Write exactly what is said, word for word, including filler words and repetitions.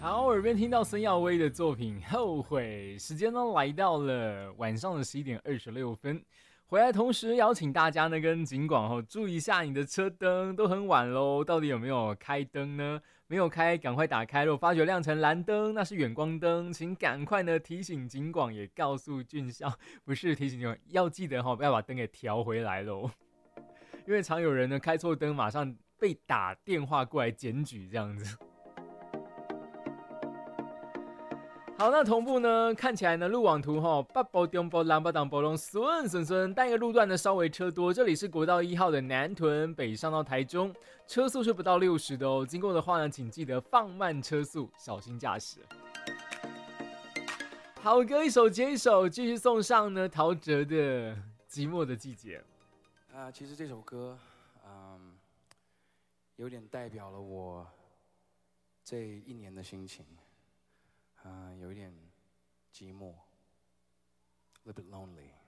好，耳边听到孙耀威的作品《后悔》，时间呢来到了晚上的十一点二十六分。回来同时邀请大家呢跟警广后注意一下你的车灯，都很晚喽，到底有没有开灯呢？没有开，赶快打开。如果发觉亮成蓝灯，那是远光灯，请赶快呢提醒警广，也告诉俊孝，不是提醒警广，要记得哈，不要把灯给调回来喽。因为常有人呢开错灯，马上被打电话过来检举这样子。好，那同步呢，看起来呢，路网图哈，北部、中部、南部、东部拢顺顺顺，但一个路段呢稍微车多。这里是国道一号的南屯北上到台中，车速是不到六十的哦。经过的话呢，请记得放慢车速，小心驾驶。好歌一首接一首，继续送上呢陶喆的《寂寞的季节》。 啊、呃，其实这首歌，嗯，有点代表了我这一年的心情。啊、呃，有一点寂寞 ，a little bit lonely。